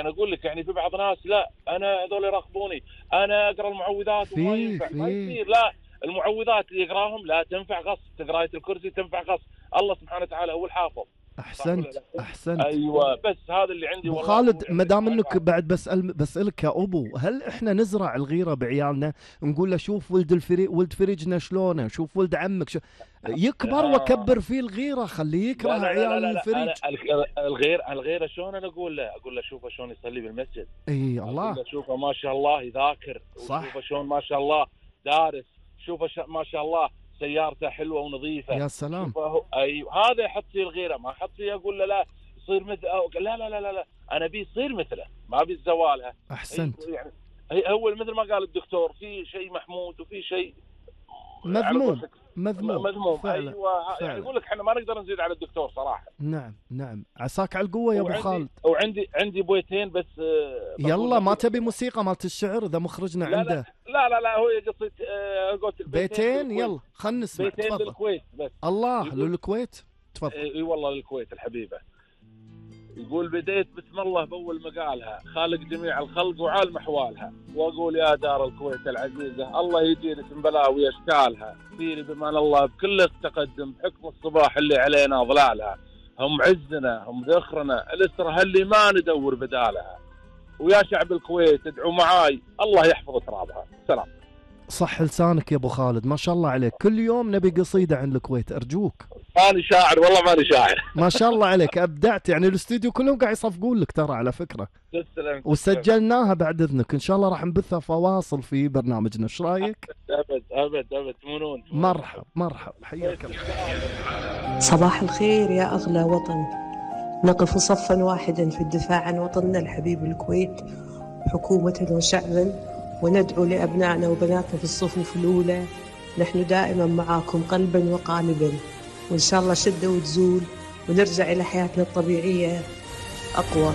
انا اقول لك يعني في بعض ناس لا انا هذول يراقبوني، انا اقرا المعوذات وما ينفع، ما يصير. لا، المعوذات اللي يقراهم لا تنفع غصب، تقرا آية الكرسي تنفع غصب، الله سبحانه وتعالى هو الحافظ. احسنت. ايوه، بس هذا اللي عندي. ابو خالد، ما دام انك بعد بسالك كأبو، هل احنا نزرع الغيره بعيالنا؟ نقول له شوف ولد فريجنا شلونه، شوف ولد عمك يكبر وكبر فيه الغيره، خليه يكره عيال الفريج. الغيره شلون انا اقول له شوفه شلون يصلي بالمسجد. اي الله. اقول له شوفه ما شاء الله يذاكر، وشوفه شلون ما شاء الله دارس، شوفه ما شاء الله سيارته حلوه ونظيفه. يا سلام. ايوه، هذا يحط فيه الغيره، ما حط فيه اقول له لا يصير مثل، لا لا لا لا, لا. انا ابي يصير مثله، ما ابي زوالها. احسنت. يعني هو مثل ما قال الدكتور، في شيء محمود وفي شيء مذموم فعلا. ايوه يعني يقول لك احنا ما نقدر نزيد على الدكتور صراحه. نعم عساك على القوه يا ابو خالد. وعندي بيتين بس. يلا ما تبي موسيقى مالت الشعر اذا مخرجنا عنده؟ لا هو قصه قلت بيتين. يلا خلنا نسمع. بيتين للكويت بس. الله للكويت. تفضل. اي والله للكويت الحبيبه. يقول بديت بسم الله بأول مقالها، خالق جميع الخلق وعالم أحوالها، وأقول يا دار الكويت العزيزة الله يجيني من بلاوي أشكالها، فيني بمان الله بكل التقدم بحكم الصباح اللي علينا ظلالها، هم عزنا هم ذخرنا الأسرة اللي ما ندور بدالها، ويا شعب الكويت ادعوا معاي الله يحفظ ترابها. سلام. صح لسانك يا ابو خالد، ما شاء الله عليك، كل يوم نبي قصيده عن الكويت ارجوك. ماني شاعر والله، ماني شاعر. ما شاء الله عليك، ابدعت. يعني الاستوديو كلهم قاعد يصفقون لك ترى على فكره. تسلم. وسجلناها بعد اذنك، ان شاء الله راح نبثها فواصل في برنامجنا، ايش رايك؟ ابد تمنون. مرحب حياك الله. صباح الخير يا اغلى وطن، نقف صفا واحدا في الدفاع عن وطننا الحبيب الكويت حكومة وشعبا، وندعو لأبنائنا وبناتنا في الصفوف الأولى. نحن دائما معاكم قلبا وقالبا، وإن شاء الله شدة وتزول ونرجع إلى حياتنا الطبيعية أقوى.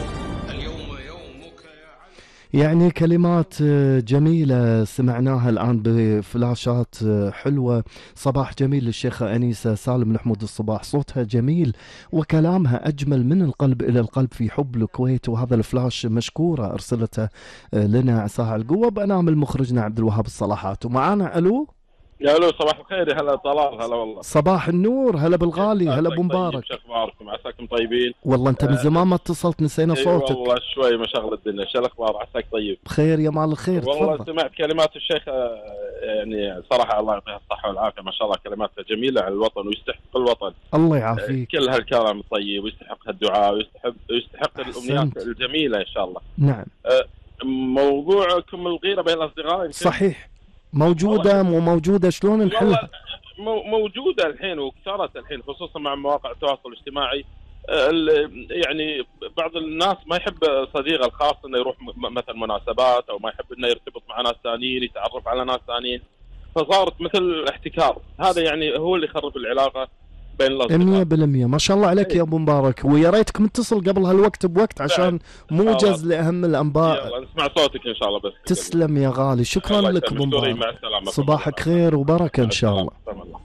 يعني كلمات جميلة سمعناها الآن بفلاشات حلوة. صباح جميل للشيخة أنيسة سالم محمود الصباح، صوتها جميل وكلامها أجمل من القلب إلى القلب في حب الكويت. وهذا الفلاش مشكورة أرسلته لنا عساها القوة بأنامل مخرجنا عبد الوهاب الصلاحات. ومعانا ألو. يا الو صباح الخير. هلا طلال. هلا والله. صباح النور. هلا بالغالي. هلا ابو مبارك. شو اخباركم؟ عساكم طيبين؟ والله انت من زمان ما اتصلت، نسينا صوتك. والله شوي مشغل الدنيا. شو الاخبار؟ عساك طيب؟ بخير يا مال الخير. والله تفضل. سمعت كلمات الشيخ، يعني صراحه الله يعطيها الصحه والعافيه، ما شاء الله كلماتها جميله على الوطن ويستحق الوطن. الله يعافيك. كل هالكلام الطيب ويستحق الدعاء ويستحق الامنيات الجميله ان شاء الله. نعم. موضوعكم الغيره بين الاصدقاء صحيح. موجودة مو موجودة، شلون نحلها؟ موجودة الحين وكثرت الحين، خصوصا مع مواقع التواصل الاجتماعي. يعني بعض الناس ما يحب صديقه الخاص انه يروح مثلا مناسبات، او ما يحب انه يرتبط مع ناس ثانيين، يتعرف على ناس ثانيين، فصارت مثل احتكار. هذا يعني هو اللي يخرب العلاقة بين الأصدقاء. 100%. ما شاء الله عليك يا ابو مبارك، ويا ريتك متصل قبل هالوقت بوقت عشان موجز لاهم الانباء. يلا نسمع صوتك ان شاء الله. بس تسلم يا غالي، شكرا لك ابو مبارك. صباحك خير وبركه ان شاء الله.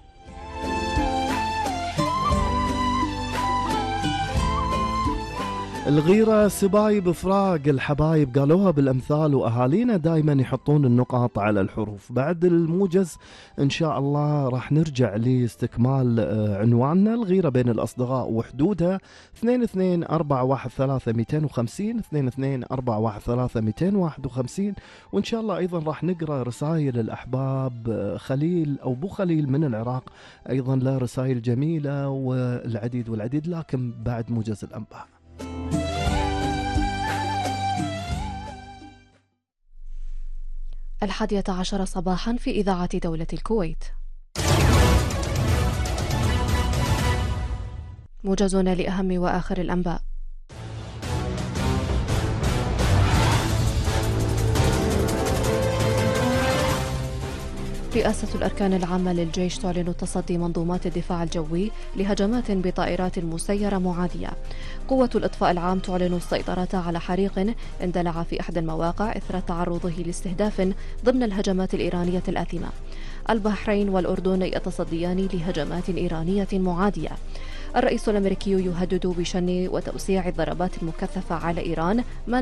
الغيرة سبايب فراق الحبايب، قالوها بالأمثال، وأهالينا دايما يحطون النقاط على الحروف. بعد الموجز إن شاء الله راح نرجع لاستكمال عنواننا، الغيرة بين الأصدقاء وحدودها. 22-413-250 22-413-251. وإن شاء الله أيضا راح نقرأ رسائل الأحباب. خليل أو بو خليل من العراق أيضا له رسائل جميلة والعديد والعديد، لكن بعد موجز الأنباء. 11 صباحا في إذاعة دولة الكويت. موجزنا لأهم وآخر الأنباء. رئاسة الأركان العامة للجيش تعلن تصدي منظومات الدفاع الجوي لهجمات بطائرات مسيرة معادية. قوة الإطفاء العام تعلن السيطرة على حريق اندلع في أحد المواقع إثر تعرضه لاستهداف ضمن الهجمات الإيرانية الآثمة. البحرين والأردن يتصديان لهجمات إيرانية معادية. الرئيس الأمريكي يهدد بشن وتوسيع الضربات المكثفة على إيران